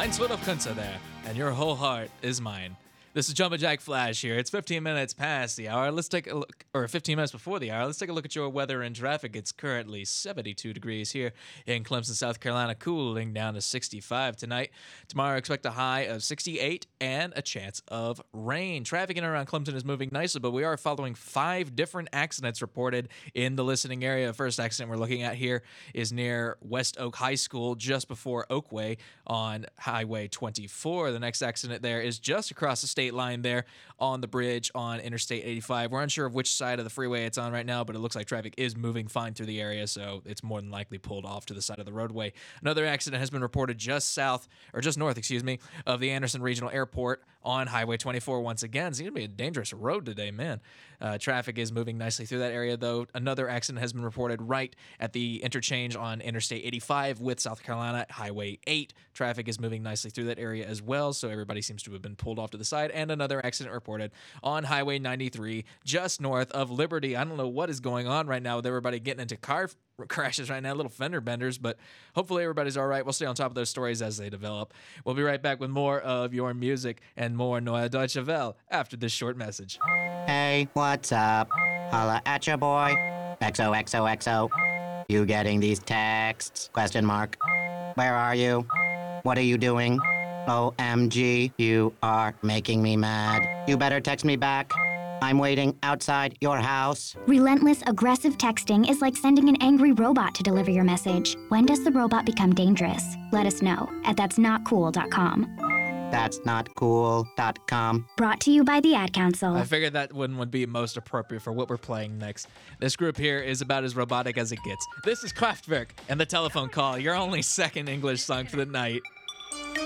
Heinz Kunze there, and your whole heart is mine. This is Jumbo Jack Flash here. It's 15 minutes past the hour. Let's take a look, or 15 minutes before the hour. Let's take a look at your weather and traffic. It's currently 72 degrees here in Clemson, South Carolina, cooling down to 65 tonight. Tomorrow, expect a high of 68 and a chance of rain. Traffic in and around Clemson is moving nicely, but we are following 5 different accidents reported in the listening area. The first accident we're looking at here is near West Oak High School, just before Oakway on Highway 24. The next accident there is just across the state line there on the bridge on Interstate 85. We're unsure of which side of the freeway it's on right now, but it looks like traffic is moving fine through the area, so it's more than likely pulled off to the side of the roadway. Another accident has been reported just north, of the Anderson Regional Airport on Highway 24 once again. It's going to be a dangerous road today, man. Traffic is moving nicely through that area, though. Another accident has been reported right at the interchange on Interstate 85 with South Carolina, Highway 8. Traffic is moving nicely through that area as well, so everybody seems to have been pulled off to the side. And another accident reported on Highway 93 just north of Liberty. I don't know what is going on right now with everybody getting into car crashes right now, little fender benders, but hopefully everybody's all right. We'll stay on top of those stories as they develop. We'll be right back with more of your music and more Neue Deutsche Welle after this short message. Hey, what's up? Holla at your boy. XOXOXO. You getting these texts? Question mark. Where are you? What are you doing? OMG, you are making me mad. You better text me back. I'm waiting outside your house. Relentless, aggressive texting is like sending an angry robot to deliver your message. When does the robot become dangerous? Let us know at that'snotcool.com. That'snotcool.com. Brought to you by the Ad Council. I figured that one would be most appropriate for what we're playing next. This group here is about as robotic as it gets. This is Kraftwerk and The Telephone Call, your only second English song for the night.